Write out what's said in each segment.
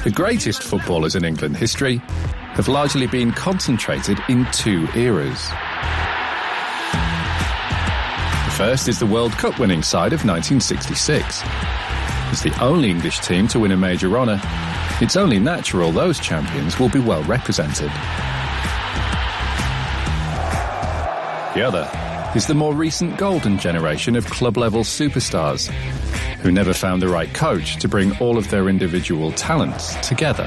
The greatest footballers in England history have largely been concentrated in two eras. The first is the World Cup winning side of 1966. As the only English team to win a major honour, it's only natural those champions will be well represented. The other is the more recent golden generation of club-level superstars, who never found the right coach to bring all of their individual talents together.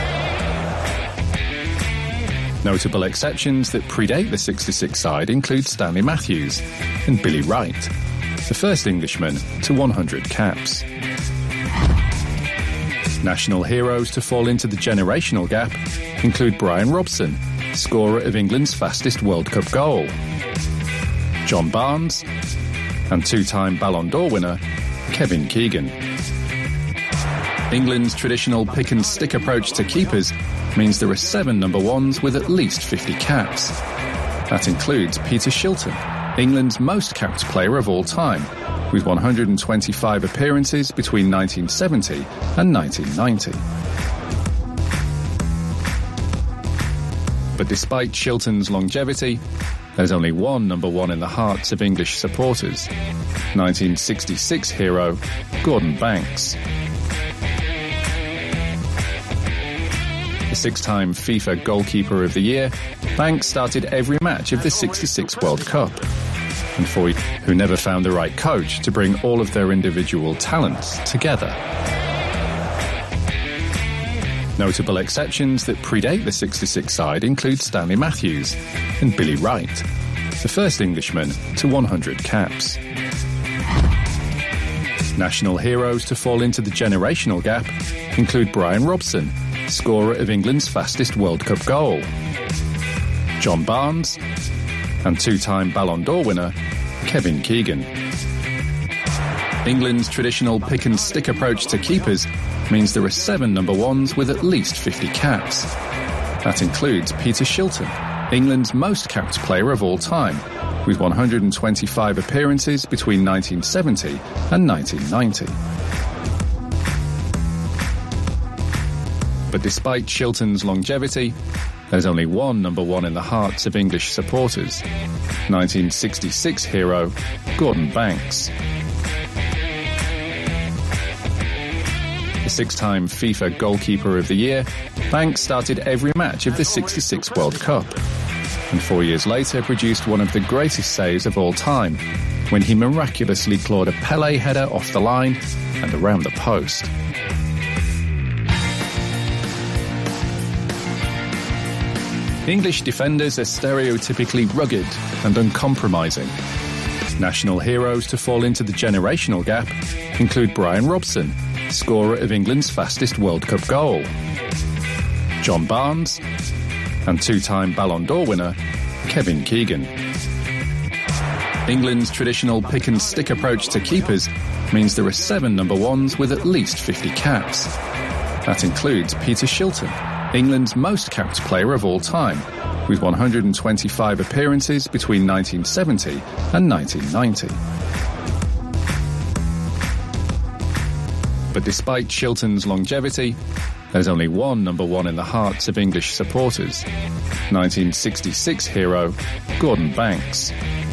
Notable exceptions that predate the 66 side include Stanley Matthews and Billy Wright, the first Englishman to 100 caps. National heroes to fall into the generational gap include Brian Robson, scorer of England's fastest World Cup goal, John Barnes, and two-time Ballon d'Or winner Kevin Keegan. England's traditional pick-and-stick approach to keepers means there are 7 number ones with at least 50 caps. That includes Peter Shilton, England's most capped player of all time, with 125 appearances between 1970 and 1990. But despite Shilton's longevity, there's only one number one in the hearts of English supporters: 1966 hero Gordon Banks. The 6-time FIFA Goalkeeper of the Year, Banks started every match of the 66 World Cup, and for who never found the right coach to bring all of their individual talents together. Notable exceptions that predate the 66 side include Stanley Matthews and Billy Wright, the first Englishman to 100 caps. National heroes to fall into the generational gap include Brian Robson, scorer of England's fastest World Cup goal, John Barnes, and two-time Ballon d'Or winner Kevin Keegan. England's traditional pick-and-stick approach to keepers means there are 7 number ones with at least 50 caps. That includes Peter Shilton, England's most capped player of all time, with 125 appearances between 1970 and 1990. But despite Shilton's longevity, there's only one number one in the hearts of English supporters: 1966 hero Gordon Banks. The 6-time FIFA Goalkeeper of the Year, Banks started every match of the 66 World Cup, and 4 years later produced one of the greatest saves of all time, when he miraculously clawed a Pelé header off the line and around the post. English defenders are stereotypically rugged and uncompromising. National heroes to fall into the generational gap include Brian Robson, scorer of England's fastest World Cup goal, John Barnes, and two-time Ballon d'Or winner Kevin Keegan. England's traditional pick-and-stick approach to keepers means there are 7 number ones with at least 50 caps. That includes Peter Shilton, England's most capped player of all time, with 125 appearances between 1970 and 1990. But despite Shilton's longevity, there's only one number one in the hearts of English supporters: 1966 hero Gordon Banks.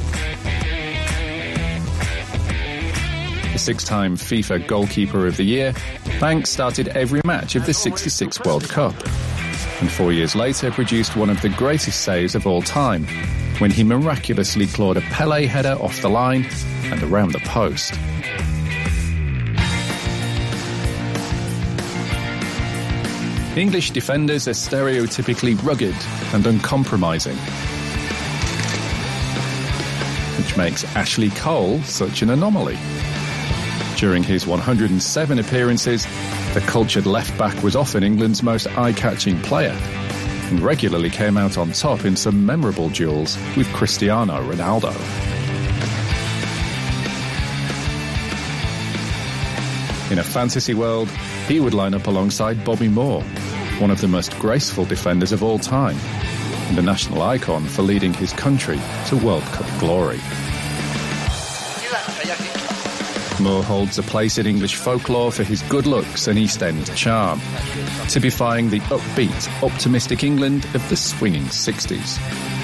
The 6-time FIFA Goalkeeper of the Year, Banks started every match of the 66 World Cup, and 4 years later produced one of the greatest saves of all time, when he miraculously clawed a Pelé header off the line and around the post. English defenders are stereotypically rugged and uncompromising, which makes Ashley Cole such an anomaly. During his 107 appearances, the cultured left-back was often England's most eye-catching player, and regularly came out on top in some memorable duels with Cristiano Ronaldo. In a fantasy world, he would line up alongside Bobby Moore, one of the most graceful defenders of all time, and a national icon for leading his country to World Cup glory. Moore holds a place in English folklore for his good looks and East End charm, typifying the upbeat, optimistic England of the swinging 60s.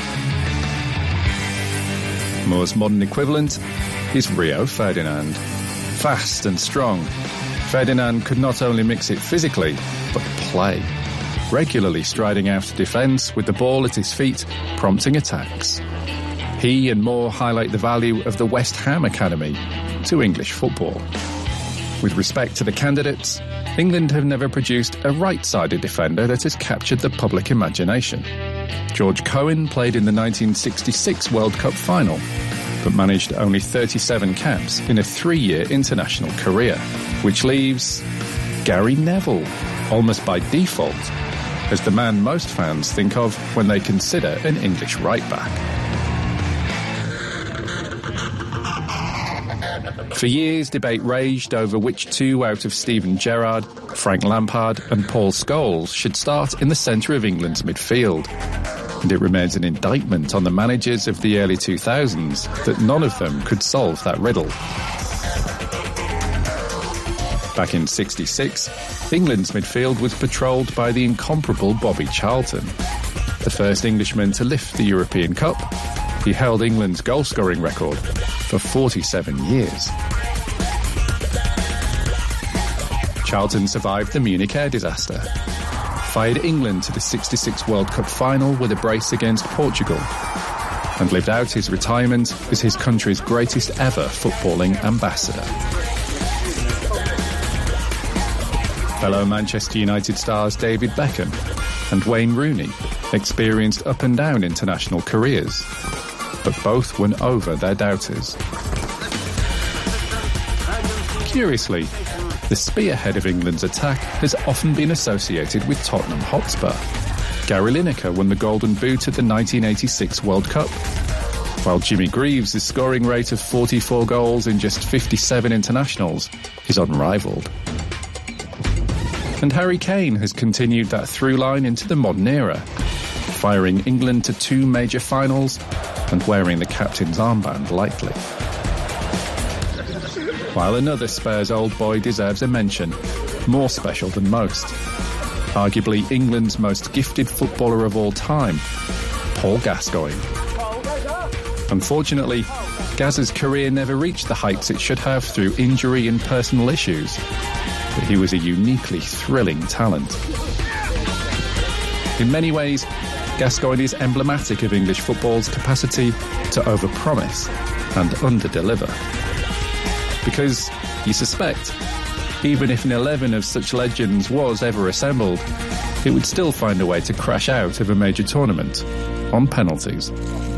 Moore's modern equivalent is Rio Ferdinand. Fast and strong, Ferdinand could not only mix it physically, but play, regularly striding out of defence with the ball at his feet, prompting attacks. He and Moore highlight the value of the West Ham Academy to English football. With respect to the candidates, England have never produced a right-sided defender that has captured the public imagination. George Cohen played in the 1966 World Cup final, but managed only 37 caps in a 3-year international career, which leaves Gary Neville, almost by default, as the man most fans think of when they consider an English right-back. For years, debate raged over which two out of Steven Gerrard, Frank Lampard and Paul Scholes should start in the centre of England's midfield. And it remains an indictment on the managers of the early 2000s that none of them could solve that riddle. Back in '66, England's midfield was patrolled by the incomparable Bobby Charlton. The first Englishman to lift the European Cup, he held England's goal-scoring record for 47 years. Charlton survived the Munich air disaster, fired England to the '66 World Cup final with a brace against Portugal, and lived out his retirement as his country's greatest ever footballing ambassador. Fellow Manchester United stars David Beckham and Wayne Rooney experienced up and down international careers, but both won over their doubters. Curiously, the spearhead of England's attack has often been associated with Tottenham Hotspur. Gary Lineker won the Golden Boot at the 1986 World Cup, while Jimmy Greaves' scoring rate of 44 goals in just 57 internationals is unrivalled. And Harry Kane has continued that through line into the modern era, firing England to 2 major finals and wearing the captain's armband lightly. While another Spurs old boy deserves a mention, more special than most. Arguably England's most gifted footballer of all time, Paul Gascoigne. Unfortunately, Gaz's career never reached the heights it should have through injury and personal issues, but he was a uniquely thrilling talent. In many ways, Gascoigne is emblematic of English football's capacity to overpromise and underdeliver. Because, you suspect, even if an 11 of such legends was ever assembled, it would still find a way to crash out of a major tournament on penalties.